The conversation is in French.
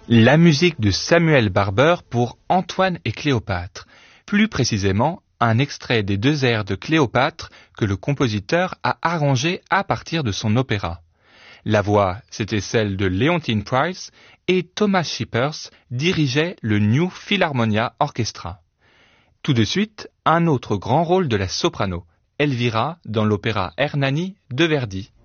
La musique de Samuel Barber pour Antoine et Cléopâtre. Plus précisément, un extrait des 2 airs de Cléopâtre que le compositeur a arrangé à partir de son opéra. La voix, c'était celle de Leontine Price et Thomas Shippers dirigeait le New Philharmonia Orchestra. Tout de suite, un autre grand rôle de la soprano, Elvira dans l'opéra Hernani de Verdi.